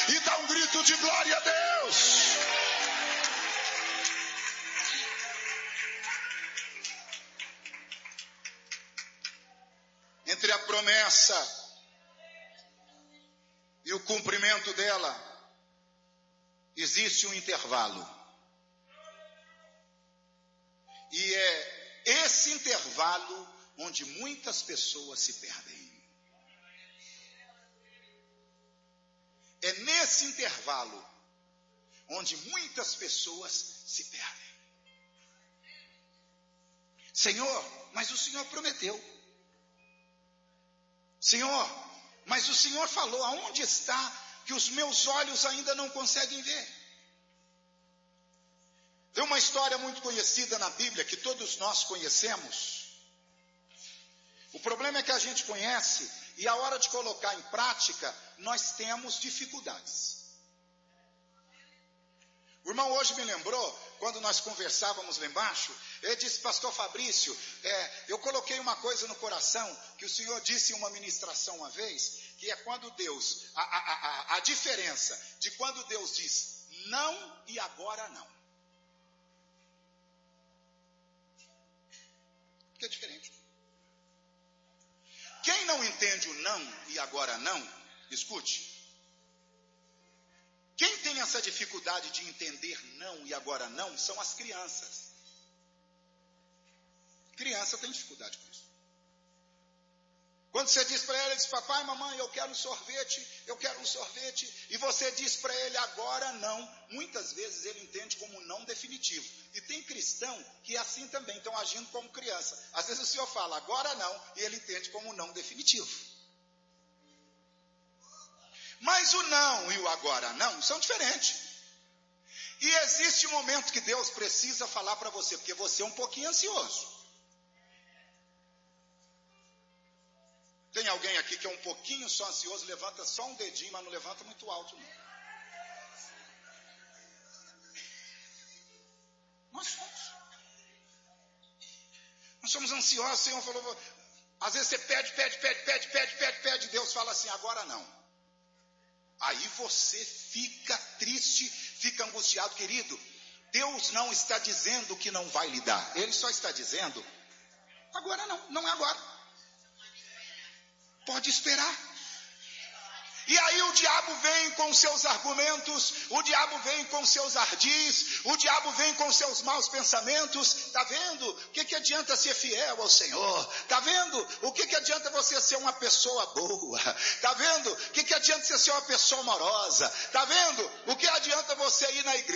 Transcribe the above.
e dá um grito de glória a Deus. Entre a promessa e o cumprimento dela, existe um intervalo. E é esse intervalo onde muitas pessoas se perdem. É nesse intervalo onde muitas pessoas se perdem. Senhor, mas o Senhor prometeu. Senhor, mas o Senhor falou, aonde está que os meus olhos ainda não conseguem ver? Tem uma história muito conhecida na Bíblia, que todos nós conhecemos. O problema é que a gente conhece, e a hora de colocar em prática, nós temos dificuldades. O irmão hoje me lembrou, quando nós conversávamos lá embaixo, ele disse, pastor Fabrício, eu coloquei uma coisa no coração, que o Senhor disse em uma ministração uma vez, que é quando Deus, a diferença de quando Deus diz não e agora não. Que é diferente. Quem não entende o não e agora não, escute. Quem tem essa dificuldade de entender não e agora não, são as crianças. Criança tem dificuldade com isso. Quando você diz para ela, diz, papai, mamãe, eu quero um sorvete, e você diz para ele, agora não, muitas vezes ele entende como não definitivo. E tem cristão que é assim também, estão agindo como criança. Às vezes o senhor fala, agora não, e ele entende como não definitivo. Mas o não e o agora não são diferentes. E existe um momento que Deus precisa falar para você, porque você é um pouquinho ansioso. Tem alguém aqui que é um pouquinho só ansioso, levanta só um dedinho, mas não levanta muito alto, não. Nós somos ansiosos, o Senhor falou, às vezes você pede, Deus fala assim, agora não. Aí você fica triste, fica angustiado, querido. Deus não está dizendo que não vai lhe dar, Ele só está dizendo, agora não, não é agora. Pode esperar. E aí o diabo vem com seus argumentos, o diabo vem com seus ardis, o diabo vem com seus maus pensamentos. Está vendo? O que adianta ser fiel ao Senhor? Está vendo? O que adianta você ser uma pessoa boa? Está vendo? O que adianta você ser uma pessoa amorosa? Está vendo? O que adianta você ir na igreja?